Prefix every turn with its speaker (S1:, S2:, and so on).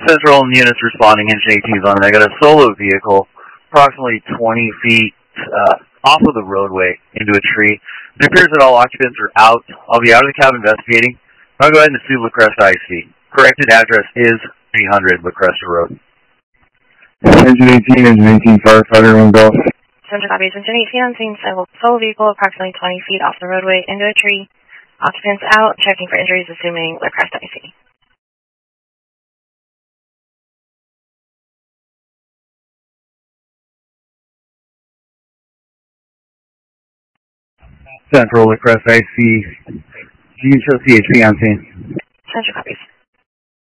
S1: Central units responding, engine 18's on it. I got a solo vehicle approximately 20 feet off of the roadway into a tree. It appears that all occupants are out. I'll be out of the cab investigating. I'll go ahead and assume La Cresta IC. Corrected address is 300 La Cresta Road.
S2: Engine 18, firefighter, 1 Golf.
S3: Central copies. Engine 18 on scene, solo vehicle approximately 20 feet off the roadway into a tree. Occupants out, checking for injuries, assuming La Cresta IC.
S1: Central La Cresta IC. You can show CHP on scene.
S3: Central copies.